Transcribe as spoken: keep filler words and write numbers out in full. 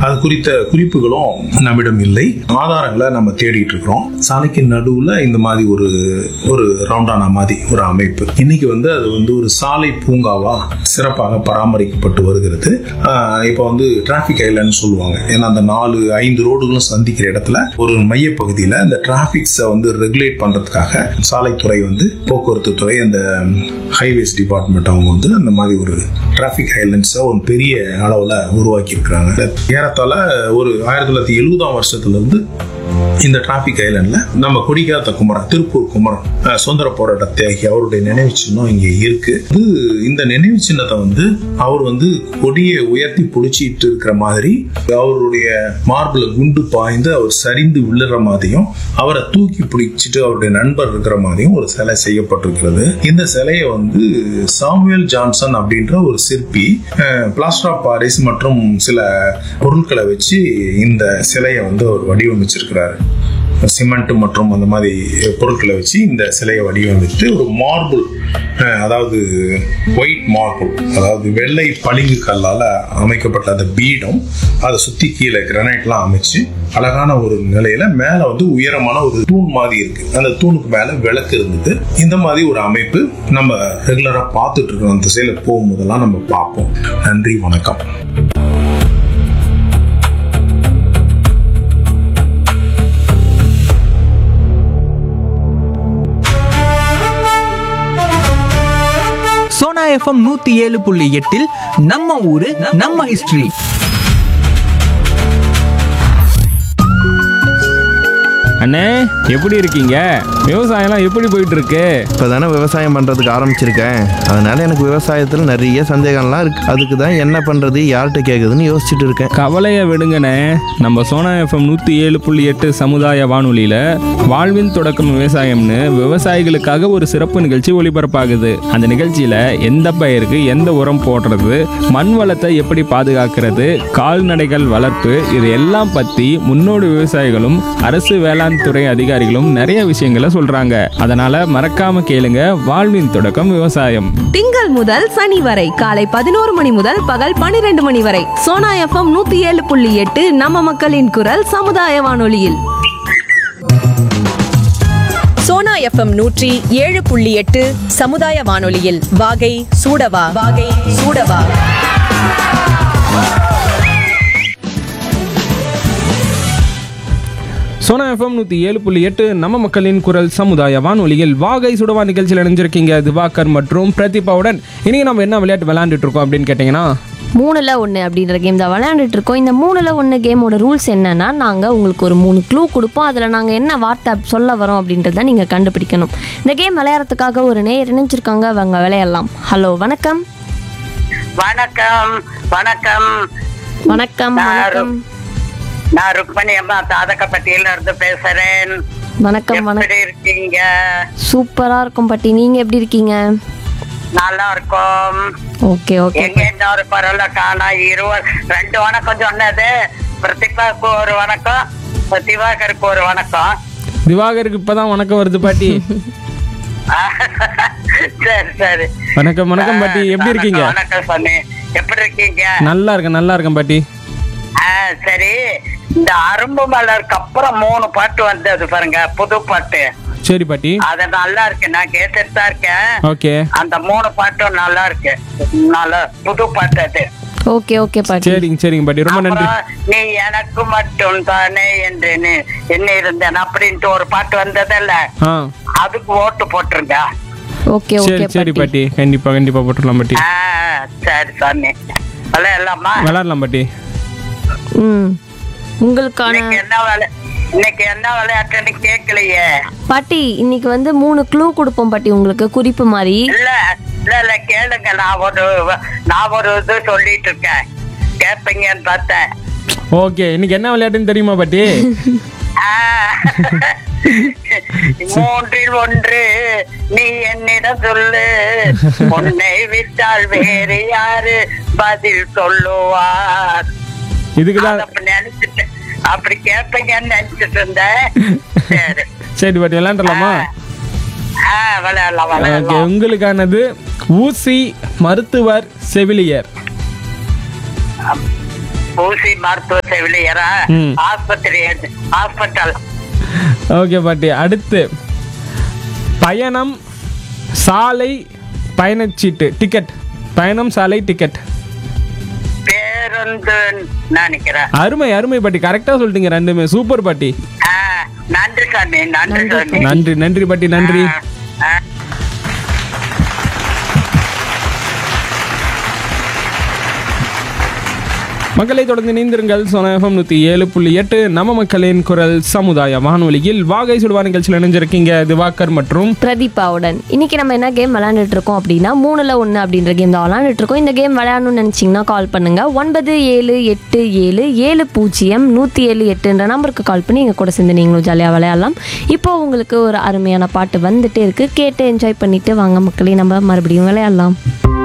அது குறித்த குறிப்புகளும் நம்மிடம் இல்லை. ஆதாரங்களை நம்ம தேடிட்டு இருக்கிறோம். சாலைக்கு நடுவுல இந்த மாதிரி ஒரு ஒரு ரவுண்டானா மாதிரி ஒரு அமைப்பு இன்னைக்கு வந்து அது வந்து ஒரு சாலை பூங்காவா சிறப்பாக பராமரிக்கப்பட்டு வருகிறது. இப்போ வந்து டிராபிக் ஐலண்ட் சொல்லுவாங்க. ஏன்னா அந்த நாலு ஐந்து ரோடுகளும் சந்திக்கிற இடத்துல ஒரு மைய பகுதியில இந்த டிராபிக்ஸை வந்து ரெகுலேட் பண்றதுக்காக சாலைத்துறை வந்து போக்குவரத்து துறை அந்த ஹைவேஸ் டிபார்ட்மெண்ட் அவங்க வந்து அந்த மாதிரி ஒரு டிராபிக் ஐலண்ட்ஸை ஒரு பெரிய அளவுல உருவாக்கி இருக்கிறாங்க. ஏறத்தாழ ஒரு ஆயிரத்தி தொள்ளாயிரத்தி எழுபதாம் வருஷத்துல இருந்து இந்த டிராபிக் ஐலண்ட்ல நம்ம கொடிக்காத்த குமரன், திருப்பூர் குமரன் சுதந்திர போராட்ட தியாகி அவருடைய நினைவு சின்னம் இங்க இருக்கு. இந்த நினைவு சின்னத்தை வந்து அவர் வந்து கொடியை உயர்த்தி பிடிச்சிட்டு இருக்கிற மாதிரி, அவருடைய மார்பிள் குண்டு பாய்ந்து அவர் சரிந்து விழுற மாதிரியும், அவரை தூக்கி பிடிச்சிட்டு அவருடைய நண்பர் இருக்கிற மாதிரியும் ஒரு சிலை செய்யப்பட்டிருக்கிறது. இந்த சிலையை வந்து சாமுவேல் ஜான்சன் அப்படின்ற ஒரு சிற்பி பிளாஸ்டர் ஆஃப் பாரிஸ் மற்றும் சில பொருட்களை வச்சு இந்த சிலையை வந்து அவர் வடிவமைச்சிருக்கிறாரு. சிமெண்ட் மற்றும் அந்த மாதிரி பொருட்களை வச்சு இந்த சிலையை வடிவமைத்து ஒரு மார்பிள், அதாவது ஒயிட் மார்பிள், அதாவது வெள்ளை பளிங்கு கல்லால அமைக்கப்பட்ட அந்த பீடம், அதை சுத்தி கீழே கிரானைட்லாம் அமைச்சு அழகான ஒரு நிலையில மேல வந்து உயரமான ஒரு தூண் மாதிரி இருக்கு. அந்த தூணுக்கு மேல விளக்கு இருந்தது. இந்த மாதிரி ஒரு அமைப்பு நம்ம ரெகுலரா பார்த்துட்டு இருக்கோம். அந்த திசையில போகும்போதெல்லாம் நம்ம பார்ப்போம். நன்றி, வணக்கம். சோனா எஃப்எம் நூத்தி ஏழு புள்ளி எட்டில் நம்ம ஊரு நம்ம ஹிஸ்டரி. அண்ணே, எப்படி இருக்கீங்க? விவசாயம்லாம் எப்படி போயிட்டு இருக்கு? இப்போ தானே விவசாயம் பண்ணுறதுக்கு ஆரம்பிச்சிருக்கேன். அதனால எனக்கு விவசாயத்தில் நிறைய சந்தேகம்லாம் இருக்கு. அதுக்கு தான் என்ன பண்ணுறது, யார்கிட்ட கேட்குதுன்னு யோசிச்சுட்டு இருக்கேன். கவலையை விடுங்கண்ணே. நம்ம சோனா எஃப்எம் நூற்றி ஏழு புள்ளி எட்டு சமுதாய வானொலியில் வாழ்வின் தொடக்கம் விவசாயம்னு விவசாயிகளுக்காக ஒரு சிறப்பு நிகழ்ச்சி ஒளிபரப்பாகுது. அந்த நிகழ்ச்சியில் எந்த பயிருக்கு எந்த உரம் போடுறது, மண் வளத்தை எப்படி பாதுகாக்கிறது, கால்நடைகள் வளர்ப்பு, இது எல்லாம் பற்றி முன்னோடி விவசாயிகளும் அரசு வேளாண் துறை அதிகாரிகளும் நிறைய விஷயங்களை சொல்றாங்க. அதனால மறக்காம கேளுங்க. வாழ்வின் தொடக்கம் விவசாயம். திங்கள் முதல் சனி வரை காலை பதினோரு மணி முதல் பகல் பனிரெண்டு மணி வரை சோனா எஃப்எம் நூத்தி ஏழு புள்ளி எட்டு நம்ம மக்களின் குரல் சமுதாய வானொலியில். சோனா எஃப்எம் நூற்றி ஏழு புள்ளி எட்டு சமுதாய வானொலியில் வாகை சூடவா வாகை சூடவா. சோனா எஃப்எம் நூற்றி ஏழு புள்ளி எட்டு நம்ம மக்களின் குரல் சமுதாய வானொலியில் வாகை சுடவா நிகழ்ச்சியில் இணைஞ்சிருக்கீங்க திவாகர் மற்றும் பிரதீபாவுடன். இன்னைக்கு நம்ம என்ன விளையாட்டு விளையாண்டுட்டு இருக்கோம் அப்படின்னு கேட்டிங்கன்னா, மூணுல ஒன்று அப்படின்ற கேம் தான் விளையாண்டுட்டு இருக்கோம். இந்த மூணுல ஒன்று கேமோட ரூல்ஸ் என்னன்னா, நாங்கள் உங்களுக்கு ஒரு மூணு க்ளூ கொடுப்போம். அதில் நாங்கள் என்ன வார்த்தை சொல்ல வரோம் அப்படின்றத நீங்கள் கண்டுபிடிக்கணும். இந்த கேம் விளையாடுறதுக்காக ஒரு நேர் இணைஞ்சிருக்காங்க, அவங்க விளையாடலாம். ஹலோ, வணக்கம். வணக்கம் வணக்கம் வணக்கம் வணக்கம் நான் ருக்மணி அம்மா தாதகப்பட்டியில இருந்து பேசுறேன். வணக்கம். எப்படி இருக்கீங்க? சூப்பரா இருக்கும் பாட்டி, நீங்க எப்படி இருக்கீங்க? நல்லா இருக்கும். Okay okay. எங்க இன்னொரு பரவல காணா இருவர் ரெண்டு வணக்கம் சொன்னது. பிரதீபாவுக்கு ஒரு வணக்கம், திவாகருக்கு ஒரு வணக்கம். திவாகருக்கு இப்பதான் வணக்கம் வருது பாட்டி. சரி சரி. வணக்கம் வணக்கம் பாட்டி, எப்படி இருக்கீங்க? வணக்கம் சொன்னி, எப்படி இருக்கீங்க? நல்லா இருக்கேன் நல்லா இருக்கேன் பாட்டி. சரி, இந்த அரும்பு மலருக்கு அப்புறம் மூணு பாட்டு வந்தது பாருங்க, புது பாட்டு. சரி பாட்டி. அது நல்லா இருக்கு, நான் கேட்டுட்டு தான் இருக்கேன். ஓகே. அந்த மூணு பாட்டும் நல்லா இருக்கு, நல்ல புது பாட்டு அது. ஓகே ஓகே பாட்டி. சரிங்க சரிங்க பாட்டி, ரொம்ப நன்றி. நீ எனக்கு மட்டும் தானே என்று என்ன இருந்தேன் அப்படின்ட்டு ஒரு பாட்டு வந்ததல்ல, அதுக்கு ஓட்டு போட்டுருங்க. ஓகே சரி சரி பாட்டி, கண்டிப்பா கண்டிப்பா போட்டுடலாம் பாட்டி. சரி சாமி, விளையாடலாமா? விளையாடலாம் பாட்டி. ம், உங்களுக்கான என்ன வேலை இன்னைக்கு என்ன விளையாட்டுன்னு கேட்கலையே பாட்டி. இன்னைக்கு வந்து மூணு க்ளூ கொடுப்போம் பாட்டி, உங்களுக்கு குறிப்பு மாதிரி. இல்ல இல்ல இல்ல கேளுங்க, நான் ஒரு நான் ஒரு இது சொல்லிட்டு இருக்கேன், கேட்பீங்கன்னு பார்த்தேன். ஓகே, இன்னைக்கு என்ன விளையாட்டுன்னு தெரியுமா பாட்டி? மூன்றில் ஒன்று நீ என்னிடம் சொல்லு, உன்னை விட்டால் வேறு யாரு பதில் சொல்லுவார். இதுக்குதான் நினைச்சிட்டு அப்படி கேட்பீங்கன்னு நினைச்சிட்டு இருந்தேன். சரி சரி பாட்டி, விளையாண்டலாமா? விளையாடலாம் விளையாடலாம். ஊசி மருத்துவ செவிலியரா ம். ஆஸ்பத்திரி ஹாஸ்பிட்டல். ஓகே பாட்டி. அடுத்து பயணம் சாலை பயணச்சீட்டு டிக்கெட். பயணம் சாலை டிக்கெட். பேருந்து நினைக்கிறேன். அருமை அருமை பாட்டி, கரெக்டா சொல்லிட்டீங்க ரெண்டுமே. சூப்பர் பாட்டி. ஆ, நன்றி சாமி, நன்றி சாமி. நன்றி நன்றி பாட்டி, நன்றி. ஆ, ஆ. மக்களை தொடர்ந்து நீந்திருங்கள். சோனா எஃப்எம் நூற்றி ஏழு புள்ளி எட்டு நம்ம மக்களின் குரல் சமுதாய வானொலியில் வாகை சுடுவா நிகழ்ச்சியில் இணைஞ்சிருக்கீங்க திவாகர் மற்றும் பிரதீபாவுடன். இன்னைக்கு நம்ம என்ன கேம் விளையாண்டுட்டு இருக்கோம் அப்படின்னா மூணுல ஒன்று அப்படின்ற கேம் தான் விளையாண்டுட்டு இருக்கோம். இந்த கேம் விளையாடணும்னு நினைச்சீங்கன்னா கால் பண்ணுங்க ஒன்பது ஏழு எட்டு ஏழு ஏழு பூஜ்ஜியம் நூற்றி ஏழு எட்டுன்ற நம்பருக்கு கால் பண்ணி எங்கள் கூட சேர்ந்து நீங்களும் ஜாலியாக விளையாடலாம். இப்போ உங்களுக்கு ஒரு அருமையான பாட்டு வந்துட்டே இருக்கு, கேட்டு என்ஜாய் பண்ணிட்டு வாங்க மக்களே, நம்ம மறுபடியும் விளையாடலாம்.